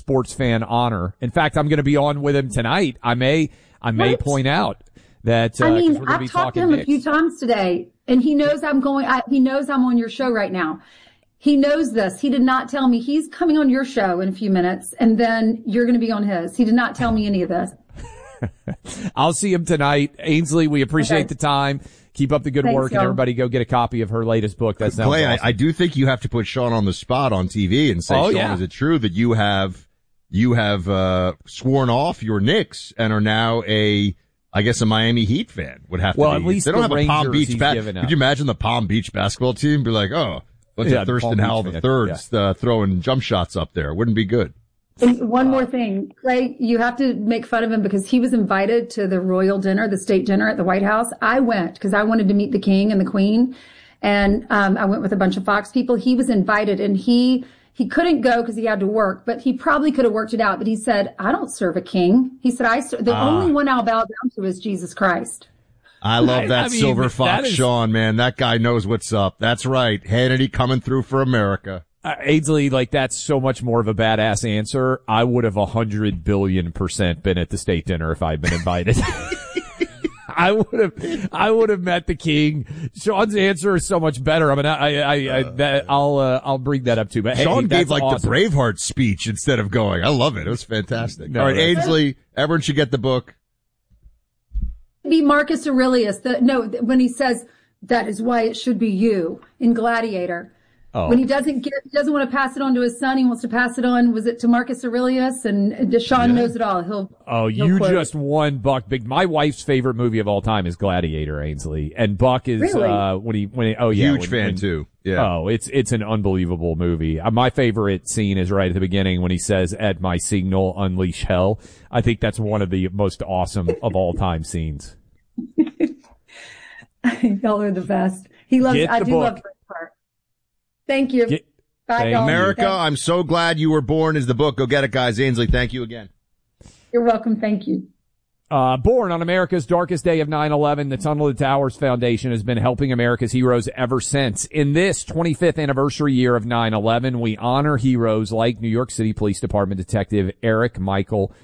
sports fan honor. In fact, I'm going to be on with him tonight. I may point out that, I've talked to him a few times today, and he knows he knows I'm on your show right now. He knows this. He did not tell me he's coming on your show in a few minutes, and then you're going to be on his. He did not tell me any of this. I'll see him tonight. Ainsley, we appreciate the time. Keep up the good work, and everybody go get a copy of her latest book. That sounds awesome. I do think you have to put Sean on the spot on TV and say, Sean, is it true that you have sworn off your Knicks and are now a Miami Heat fan? Would have to be. At least they don't have Rangers, a Palm Beach. Could you imagine the Palm Beach basketball team be like, bunch of Thurston Howell III throwing jump shots up there? Wouldn't be good. And one more thing, Clay, you have to make fun of him because he was invited to the royal dinner, the state dinner at the White House. I went because I wanted to meet the king and the queen. And I went with a bunch of Fox people. He was invited, and he couldn't go because he had to work, but he probably could have worked it out. But he said, I don't serve a king. He said, the only one I'll bow down to is Jesus Christ. I love that silver fox, Sean, man. That guy knows what's up. That's right. Hannity coming through for America. Ainsley, that's so much more of a badass answer. I would have 100 billion% been at the state dinner if I'd been invited. I would have met the king. Sean's answer is so much better. I'll bring that up too. But Sean gave awesome. the Braveheart speech instead of going. I love it. It was fantastic. All right, Ainsley, everyone should get the book. Be Marcus Aurelius. When he says that is why it should be you in Gladiator. Oh. When he doesn't want to pass it on to his son, he wants to pass it on. Was it to Marcus Aurelius? And Deshaun knows it all. He'll just won Buck big. My wife's favorite movie of all time is Gladiator, Ainsley, and Buck is really? Huge fan too. Yeah. Oh, it's an unbelievable movie. My favorite scene is right at the beginning when he says, "At my signal, unleash hell." I think that's one of the most awesome of all time scenes. Y'all are the best. He loves. I do love Braveheart. Thank you. Bye, America, I'm so glad you were born is the book. Go get it, guys. Ainsley, thank you again. You're welcome. Thank you. Born on America's darkest day of 9/11, the Tunnel to Towers Foundation has been helping America's heroes ever since. In this 25th anniversary year of 9/11, we honor heroes like New York City Police Department Detective Eric Michael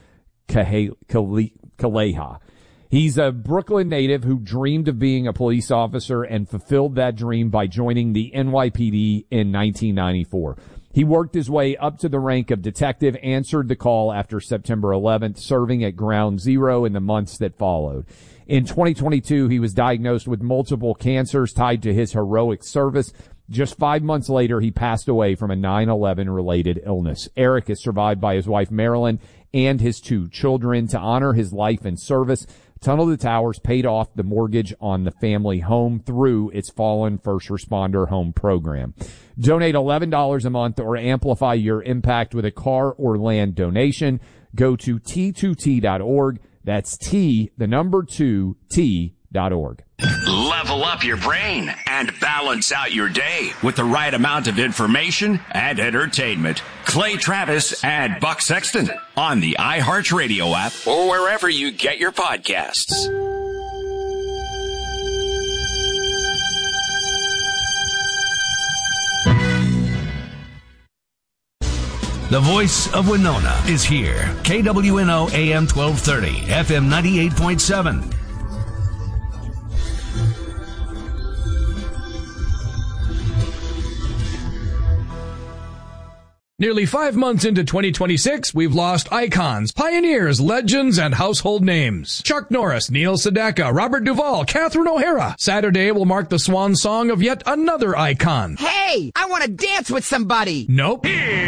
Kaleha. He's a Brooklyn native who dreamed of being a police officer and fulfilled that dream by joining the NYPD in 1994. He worked his way up to the rank of detective, answered the call after September 11th, serving at Ground Zero in the months that followed. In 2022, he was diagnosed with multiple cancers tied to his heroic service. Just 5 months later, he passed away from a 9/11 related illness. Eric is survived by his wife, Marilyn, and his 2 children. To honor his life and service, Tunnel to Towers paid off the mortgage on the family home through its Fallen First Responder Home program. Donate $11 a month or amplify your impact with a car or land donation. Go to T2T.org. That's T2T.org. Level up your brain and balance out your day with the right amount of information and entertainment. Clay Travis and Buck Sexton on the iHeartRadio app or wherever you get your podcasts. The voice of Winona is here. KWNO AM 1230, FM 98.7. Nearly 5 months into 2026, we've lost icons, pioneers, legends, and household names. Chuck Norris, Neil Sedaka, Robert Duvall, Catherine O'Hara. Saturday will mark the swan song of yet another icon. Hey, I want to dance with somebody. Nope.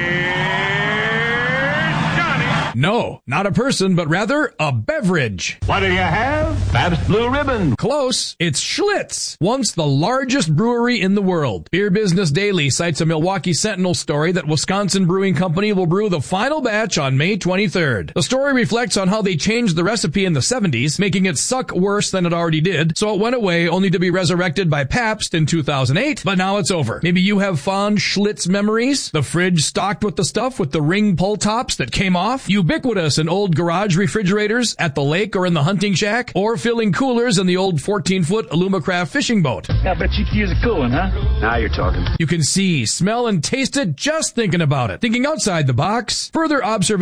No, not a person, but rather a beverage. What do you have? Pabst Blue Ribbon. Close. It's Schlitz, once the largest brewery in the world. Beer Business Daily cites a Milwaukee Sentinel story that Wisconsin Brewing Company will brew the final batch on May 23rd. The story reflects on how they changed the recipe in the 70s, making it suck worse than it already did, so it went away only to be resurrected by Pabst in 2008, but now it's over. Maybe you have fond Schlitz memories? The fridge stocked with the stuff with the ring pull tops that came off? Ubiquitous in old garage refrigerators, at the lake or in the hunting shack, or filling coolers in the old 14-foot Alumacraft fishing boat. I bet you could use a cool one, huh? Now you're talking. You can see, smell, and taste it just thinking about it. Thinking outside the box. Further observation